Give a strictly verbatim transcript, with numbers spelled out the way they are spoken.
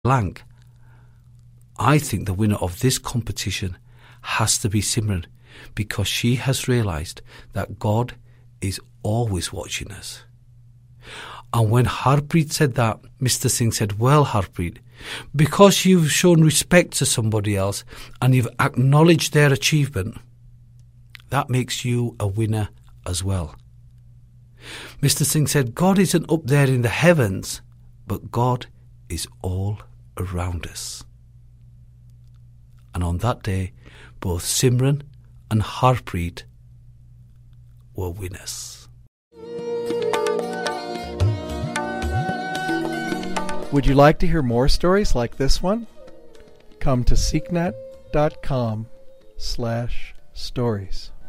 blank. I think the winner of this competition has to be Simran, because she has realised that God is always watching us. And when Harpreet said that, Mister Singh said, well, Harpreet, because you've shown respect to somebody else and you've acknowledged their achievement, that makes you a winner as well. Mister Singh said, God isn't up there in the heavens, but God is all around us. And on that day, both Simran and Harpreet were winners. Would you like to hear more stories like this one? Come to seeknet dot com slash stories.